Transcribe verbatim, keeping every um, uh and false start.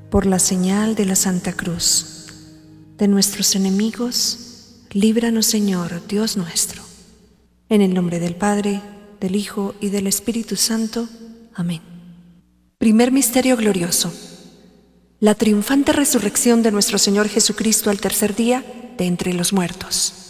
por la señal de la Santa Cruz, de nuestros enemigos, líbranos, Señor, Dios nuestro. En el nombre del Padre, del Hijo y del Espíritu Santo. Amén. Primer misterio glorioso: la triunfante resurrección de nuestro Señor Jesucristo al tercer día de entre los muertos.